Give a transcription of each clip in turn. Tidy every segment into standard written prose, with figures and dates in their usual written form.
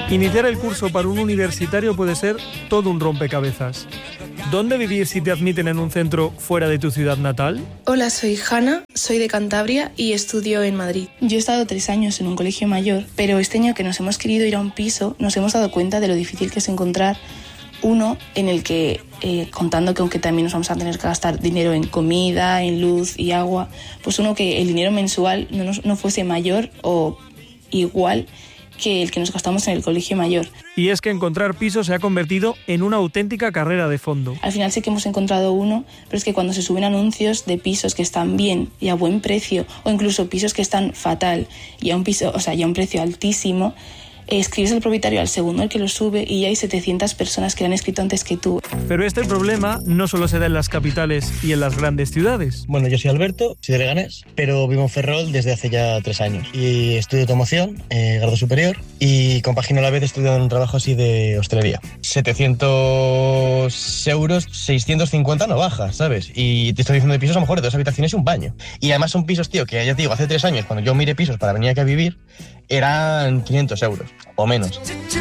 Iniciar el curso para un universitario puede ser todo un rompecabezas. ¿Dónde vivir si te admiten en un centro fuera de tu ciudad natal? Hola, soy Hanna, soy de Cantabria y estudio en Madrid. Yo he estado 3 años en un colegio mayor, pero este año que nos hemos querido ir a un piso, nos hemos dado cuenta de lo difícil que es encontrar uno en el que, contando que aunque también nos vamos a tener que gastar dinero en comida, en luz y agua, pues uno que el dinero mensual no fuese mayor o igual que el que nos gastamos en el colegio mayor. Y es que encontrar piso se ha convertido en una auténtica carrera de fondo. Al final sí que hemos encontrado uno, pero es que cuando se suben anuncios de pisos que están bien y a buen precio, o incluso pisos que están fatal y a un precio altísimo, escribes al propietario al segundo el que lo sube y ya hay 700 personas que lo han escrito antes que tú. Pero este problema no solo se da en las capitales y en las grandes ciudades. Bueno, yo soy Alberto, soy de Leganés, pero vivo en Ferrol desde hace ya 3 años. Y estudio automoción, grado superior, y compagino a la vez estudiando un trabajo así de hostelería. 700 euros, 650 no baja, ¿sabes? Y te estoy diciendo de pisos a lo mejor de 2 habitaciones y un baño. Y además son pisos, tío, que ya te digo, hace 3 años, cuando yo miré pisos para venir aquí a vivir, eran 500 euros o menos.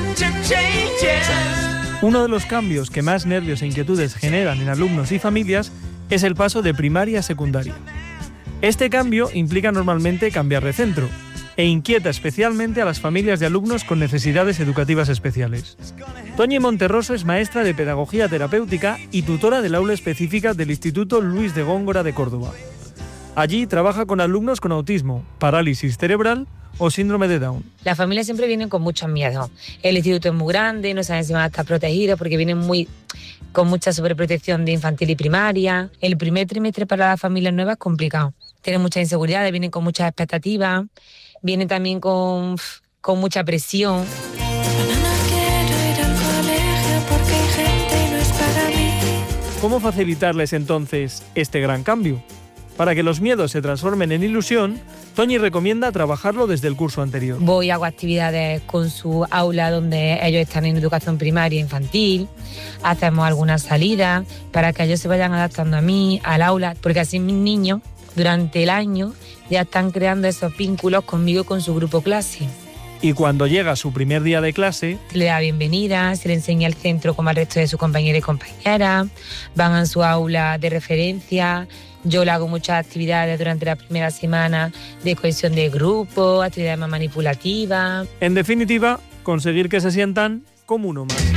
Uno de los cambios que más nervios e inquietudes generan en alumnos y familias es el paso de primaria a secundaria. Este cambio implica normalmente cambiar de centro e inquieta especialmente a las familias de alumnos con necesidades educativas especiales. Toñi Monterroso es maestra de Pedagogía Terapéutica y tutora del aula específica del Instituto Luis de Góngora de Córdoba. Allí trabaja con alumnos con autismo, parálisis cerebral o síndrome de Down. Las familias siempre vienen con muchos miedos. El instituto es muy grande, no saben si van a estar protegidos porque vienen con mucha sobreprotección de infantil y primaria. El primer trimestre para las familias nuevas es complicado. Tienen muchas inseguridades, vienen con muchas expectativas, vienen también con mucha presión. ¿Cómo facilitarles entonces este gran cambio? Para que los miedos se transformen en ilusión, Toñi recomienda trabajarlo desde el curso anterior. Voy, hago actividades con su aula donde ellos están en educación primaria e infantil, hacemos algunas salidas para que ellos se vayan adaptando a mí, al aula, porque así mis niños durante el año ya están creando esos vínculos conmigo y con su grupo clase. Y cuando llega su primer día de clase, se le da bienvenida, se le enseña el centro como al resto de sus compañeros y compañeras, van a su aula de referencia. Yo le hago muchas actividades durante la primera semana de cohesión de grupo, actividades más manipulativas. En definitiva, conseguir que se sientan como uno más.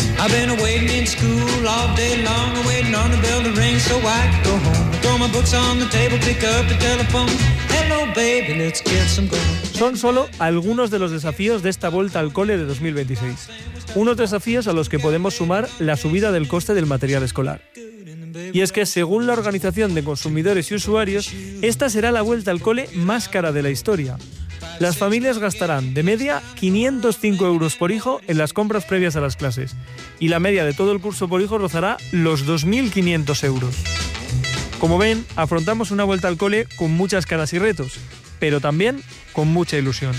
Son solo algunos de los desafíos de esta vuelta al cole de 2026. Unos desafíos a los que podemos sumar la subida del coste del material escolar. Y es que, según la Organización de Consumidores y Usuarios, esta será la vuelta al cole más cara de la historia. Las familias gastarán, de media, 505 euros por hijo en las compras previas a las clases. Y la media de todo el curso por hijo rozará los 2.500 euros. Como ven, afrontamos una vuelta al cole con muchas caras y retos, pero también con mucha ilusión.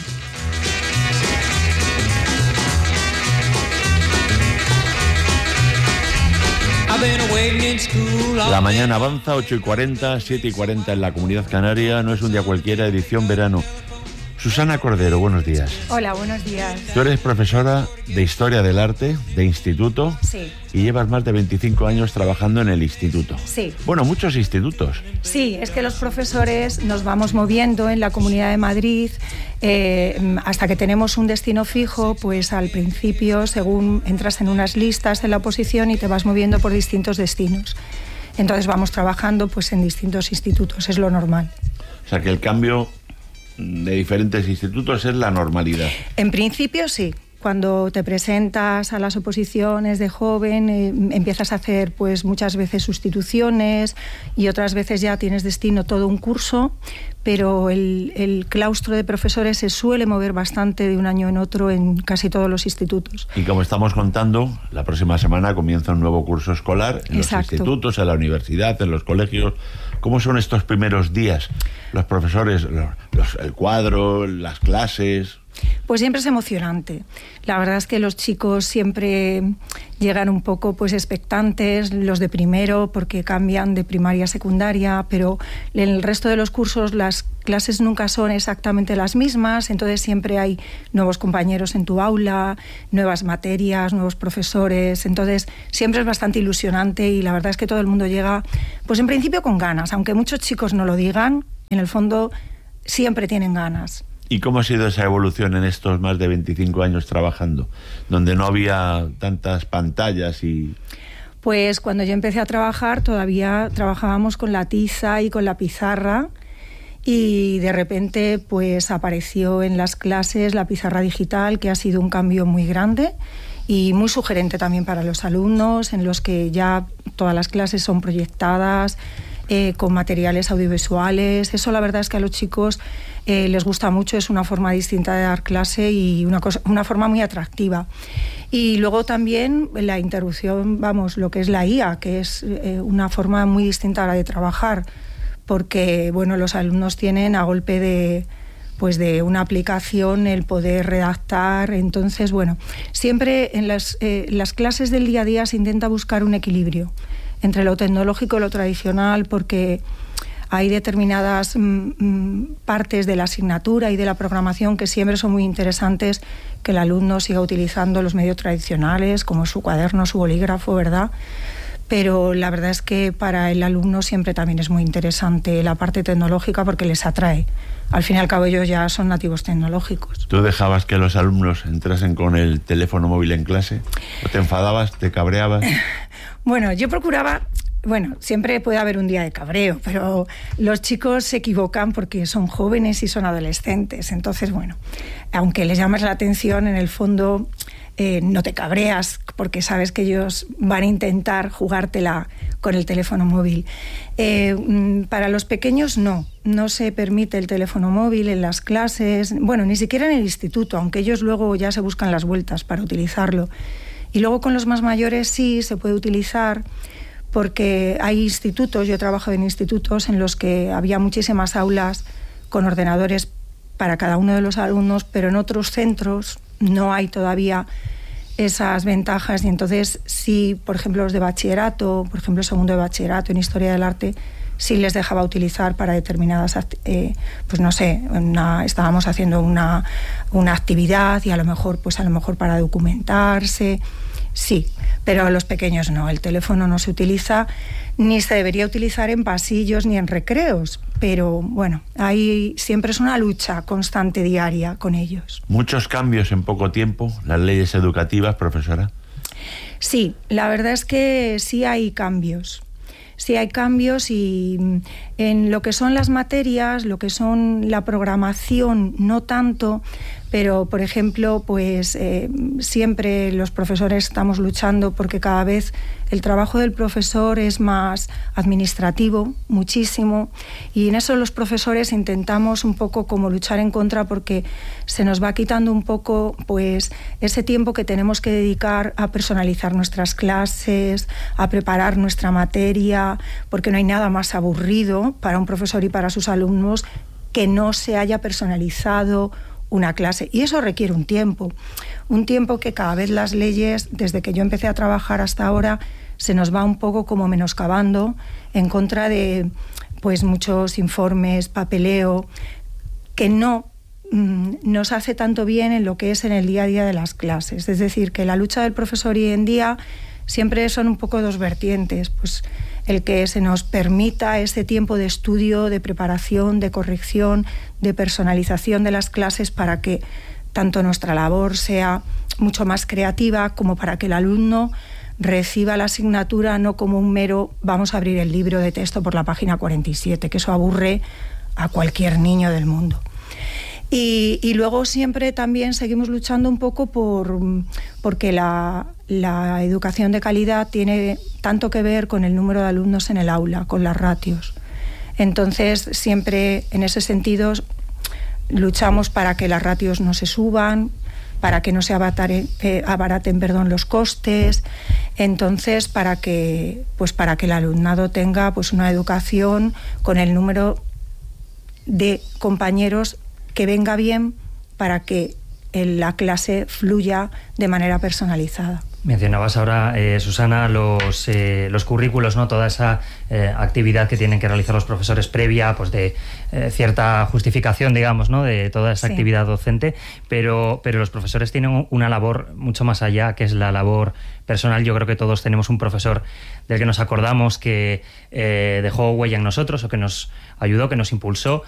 La mañana avanza, 8:40, 7:40 en la Comunidad Canaria. No es un día cualquiera, edición verano. Susana Cordero, buenos días. Hola, buenos días. Tú eres profesora de Historia del Arte, de instituto. Sí. Y llevas más de 25 años trabajando en el instituto. Sí. Bueno, muchos institutos. Sí, es que los profesores nos vamos moviendo en la Comunidad de Madrid hasta que tenemos un destino fijo, pues al principio, según entras en unas listas en la oposición y te vas moviendo por distintos destinos. Entonces vamos trabajando pues en distintos institutos, es lo normal. O sea que el cambio de diferentes institutos es la normalidad. En principio sí. Cuando te presentas a las oposiciones de joven, empiezas a hacer pues muchas veces sustituciones y otras veces ya tienes destino todo un curso, pero el claustro de profesores se suele mover bastante de un año en otro en casi todos los institutos. Y como estamos contando, la próxima semana comienza un nuevo curso escolar en los institutos, en la universidad, en los colegios. ¿Cómo son estos primeros días? Los profesores, el cuadro, las clases. Pues siempre es emocionante. La verdad es que los chicos siempre llegan un poco pues expectantes, los de primero porque cambian de primaria a secundaria, pero en el resto de los cursos las clases nunca son exactamente las mismas, entonces siempre hay nuevos compañeros en tu aula, nuevas materias, nuevos profesores, entonces siempre es bastante ilusionante y la verdad es que todo el mundo llega, pues en principio con ganas, aunque muchos chicos no lo digan, en el fondo siempre tienen ganas. ¿Y cómo ha sido esa evolución en estos más de 25 años trabajando, donde no había tantas pantallas y...? Pues cuando yo empecé a trabajar todavía trabajábamos con la tiza y con la pizarra y de repente pues apareció en las clases la pizarra digital, que ha sido un cambio muy grande y muy sugerente también para los alumnos, en los que ya todas las clases son proyectadas, con materiales audiovisuales. Eso la verdad es que a los chicos les gusta mucho, es una forma distinta de dar clase y una forma muy atractiva. Y luego también la interrupción, lo que es la IA, que es una forma muy distinta a la de trabajar, porque bueno, los alumnos tienen a golpe de una aplicación el poder redactar. Entonces, bueno, siempre en las clases del día a día se intenta buscar un equilibrio entre lo tecnológico y lo tradicional, porque hay determinadas partes de la asignatura y de la programación que siempre son muy interesantes que el alumno siga utilizando los medios tradicionales, como su cuaderno, su bolígrafo, ¿verdad? Pero la verdad es que para el alumno siempre también es muy interesante la parte tecnológica porque les atrae. Al fin y al cabo ellos ya son nativos tecnológicos. ¿Tú dejabas que los alumnos entrasen con el teléfono móvil en clase? ¿O te enfadabas, te cabreabas? Bueno, yo procuraba... Bueno, siempre puede haber un día de cabreo, pero los chicos se equivocan porque son jóvenes y son adolescentes. Entonces, bueno, aunque les llames la atención, en el fondo no te cabreas porque sabes que ellos van a intentar jugártela con el teléfono móvil. Para los pequeños no se permite el teléfono móvil en las clases, bueno, ni siquiera en el instituto, aunque ellos luego ya se buscan las vueltas para utilizarlo. Y luego con los más mayores sí se puede utilizar, porque hay institutos, yo he trabajado en institutos en los que había muchísimas aulas con ordenadores para cada uno de los alumnos, pero en otros centros no hay todavía esas ventajas y entonces sí, por ejemplo, los de bachillerato, por ejemplo, segundo de bachillerato en Historia del Arte, sí les dejaba utilizar para determinadas, pues no sé, estábamos haciendo una actividad y a lo mejor para documentarse. Sí, pero a los pequeños no. El teléfono no se utiliza, ni se debería utilizar en pasillos ni en recreos. Pero bueno, ahí siempre es una lucha constante, diaria, con ellos. ¿Muchos cambios en poco tiempo? ¿Las leyes educativas, profesora? Sí, la verdad es que sí hay cambios. Sí hay cambios y en lo que son las materias, lo que son la programación, no tanto, pero por ejemplo, pues siempre los profesores estamos luchando porque cada vez el trabajo del profesor es más administrativo, muchísimo, y en eso los profesores intentamos un poco como luchar en contra porque se nos va quitando un poco pues ese tiempo que tenemos que dedicar a personalizar nuestras clases, a preparar nuestra materia, porque no hay nada más aburrido para un profesor y para sus alumnos que no se haya personalizado una clase. Y eso requiere un tiempo que cada vez las leyes, desde que yo empecé a trabajar hasta ahora, se nos va un poco como menoscabando en contra de pues muchos informes, papeleo, que no nos hace tanto bien en lo que es en el día a día de las clases. Es decir, que la lucha del profesor hoy en día siempre son un poco dos vertientes, pues el que se nos permita ese tiempo de estudio, de preparación, de corrección, de personalización de las clases para que tanto nuestra labor sea mucho más creativa como para que el alumno reciba la asignatura no como un mero vamos a abrir el libro de texto por la página 47, que eso aburre a cualquier niño del mundo. Y luego siempre también seguimos luchando un poco porque la educación de calidad tiene tanto que ver con el número de alumnos en el aula, con las ratios. Entonces, siempre en ese sentido luchamos para que las ratios no se suban, para que no se abaraten los costes, entonces para que el alumnado tenga pues una educación con el número de compañeros que venga bien para que la clase fluya de manera personalizada. Mencionabas ahora, Susana, los currículos, ¿no? Toda esa actividad que tienen que realizar los profesores previa, pues de cierta justificación, digamos, ¿no? De toda esa actividad docente, pero los profesores tienen una labor mucho más allá, que es la labor personal. Yo creo que todos tenemos un profesor del que nos acordamos que dejó huella en nosotros o que nos ayudó, que nos impulsó.